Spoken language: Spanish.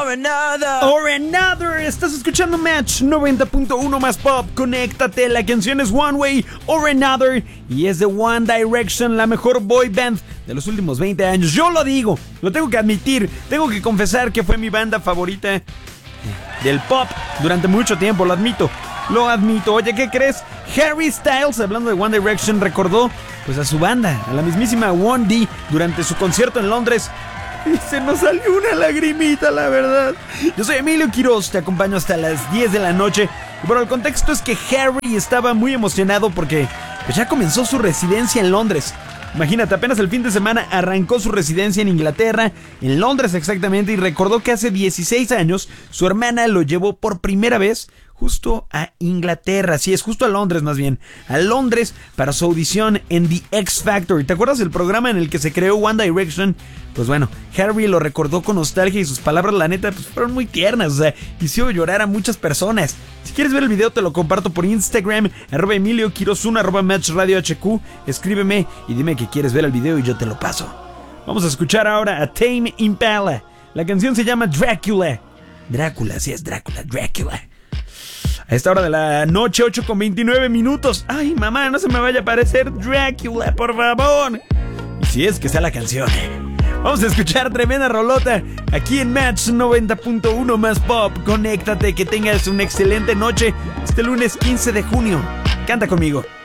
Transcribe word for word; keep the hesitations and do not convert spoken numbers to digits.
or another. Or another. Estás escuchando Match noventa punto uno más pop. Conéctate. La canción es One Way or Another y es de One Direction, la mejor boy band de los últimos veinte años. Yo lo digo, lo tengo que admitir, tengo que confesar que fue mi banda favorita del pop durante mucho tiempo, lo admito. Lo admito. Oye, ¿qué crees? Harry Styles, hablando de One Direction, recordó pues a su banda, a la mismísima One D, durante su concierto en Londres. Y se nos salió una lagrimita, la verdad. Yo soy Emilio Quiroz, te acompaño hasta las diez de la noche. Y bueno, el contexto es que Harry estaba muy emocionado porque pues ya comenzó su residencia en Londres. Imagínate, apenas el fin de semana arrancó su residencia en Inglaterra, en Londres exactamente, y recordó que hace dieciséis años su hermana lo llevó por primera vez justo a Inglaterra, sí, es justo a Londres más bien, a Londres para su audición en The X Factor. ¿Te acuerdas del programa en el que se creó One Direction? Pues bueno, Harry lo recordó con nostalgia y sus palabras, la neta, pues fueron muy tiernas, o sea, hizo llorar a muchas personas. Si quieres ver el video te lo comparto por Instagram, arroba Emilio Quiroz uno, arroba Match Radio H Q, escríbeme y dime que quieres ver el video y yo te lo paso. Vamos a escuchar ahora a Tame Impala. La canción se llama Dracula. Drácula, sí es Drácula, Drácula. A esta hora de la noche, ocho con veintinueve minutos. Ay, mamá, no se me vaya a aparecer Drácula, por favor. Y si es que está la canción. Vamos a escuchar tremenda rolota aquí en Match noventa punto uno más pop. Conéctate, que tengas una excelente noche este lunes quince de junio. Canta conmigo.